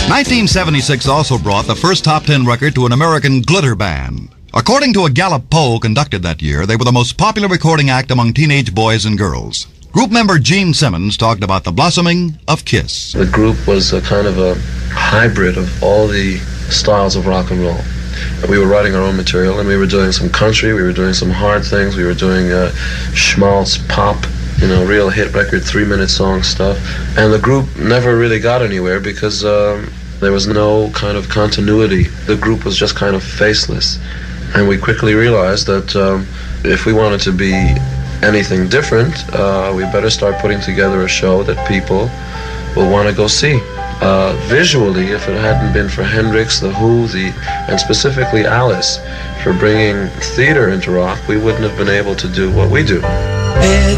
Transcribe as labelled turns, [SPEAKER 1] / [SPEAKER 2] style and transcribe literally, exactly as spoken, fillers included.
[SPEAKER 1] nineteen seventy-six also brought the first top ten record to an American glitter band. According to a Gallup poll conducted that year, they were the most popular recording act among teenage boys and girls. Group member Gene Simmons talked about the blossoming of Kiss.
[SPEAKER 2] The group was a kind of a hybrid of all the styles of rock and roll. We were writing our own material, and we were doing some country, we were doing some hard things, we were doing uh, schmaltz, pop, you know, real hit record, three-minute song stuff. And the group never really got anywhere because um, there was no kind of continuity. The group was just kind of faceless. And we quickly realized that um, if we wanted to be anything different, uh, we better start putting together a show that people will want to go see. Uh, visually, if it hadn't been for Hendrix, The Who, the, and specifically Alice, for bringing theater into rock, we wouldn't have been able to do what we do.
[SPEAKER 3] It's